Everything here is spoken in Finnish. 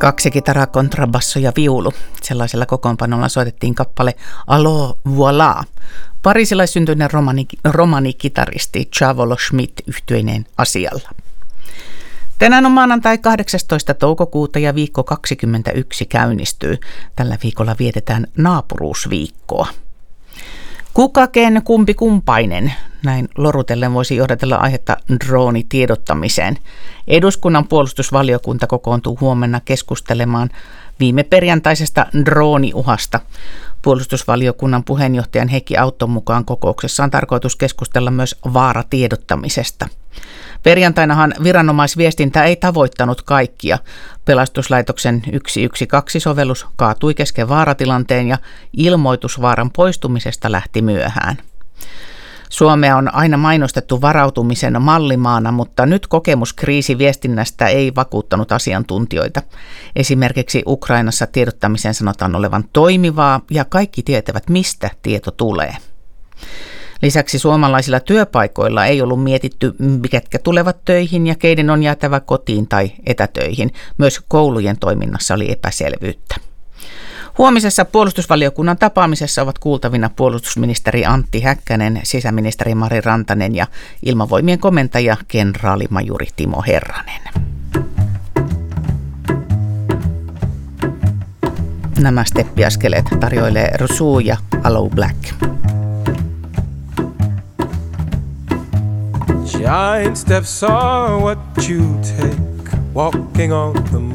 2 kitaraa, kontrabasso ja viulu. Sellaisella kokoonpanolla soitettiin kappale Allo voilà. Pariisilaissyntyinen romanikitaristi Chavolo Schmidt yhtyeineen asialla. Tänään on maanantai 18. toukokuuta ja viikko 21 käynnistyy. Tällä viikolla vietetään naapuruusviikkoa. Kuka ken kumpi kumpainen? Näin lorutellen voisi johdatella aihetta droonitiedottamiseen. Eduskunnan puolustusvaliokunta kokoontuu huomenna keskustelemaan viime perjantaisesta drooniuhasta. Puolustusvaliokunnan puheenjohtajan Heikki Autton mukaan kokouksessa on tarkoitus keskustella myös vaaratiedottamisesta. Perjantainahan viranomaisviestintä ei tavoittanut kaikkia. Pelastuslaitoksen 112-sovellus kaatui kesken vaaratilanteen ja ilmoitus vaaran poistumisesta lähti myöhään. Suomea on aina mainostettu varautumisen mallimaana, mutta nyt kokemus kriisiviestinnästä ei vakuuttanut asiantuntijoita. Esimerkiksi Ukrainassa tiedottamisen sanotaan olevan toimivaa ja kaikki tietävät, mistä tieto tulee. Lisäksi suomalaisilla työpaikoilla ei ollut mietitty, ketkä tulevat töihin ja keiden on jäätävä kotiin tai etätöihin. Myös koulujen toiminnassa oli epäselvyyttä. Huomisessa puolustusvaliokunnan tapaamisessa ovat kuultavina puolustusministeri Antti Häkkänen, sisäministeri Mari Rantanen ja ilmavoimien komentaja kenraalimajuri Timo Herranen. Nämä steppiaskeleet tarjoilee Rousseau ja Allo Black. Giant steps are what you take, walking on the moon.